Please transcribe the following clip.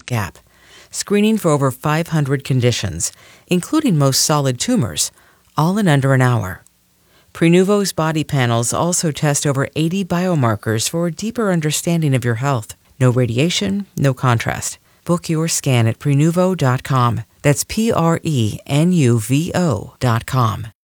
gap, screening for over 500 conditions, including most solid tumors, all in under an hour. Prenuvo's body panels also test over 80 biomarkers for a deeper understanding of your health. No radiation, no contrast. Book your scan at Prenuvo.com. That's Prenuvo.com.